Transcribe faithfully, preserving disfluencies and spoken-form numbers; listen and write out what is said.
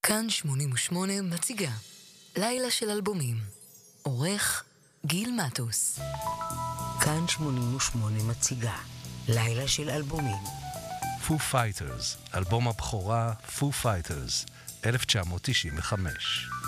כאן שמונים ושמונה מציגה לילה של אלבומים. עורך גיל מטוס. כאן שמונים ושמונה מציגה לילה של אלבומים. Foo Fighters, אלבום הבכורה Foo Fighters, אלף תשע מאות תשעים וחמש.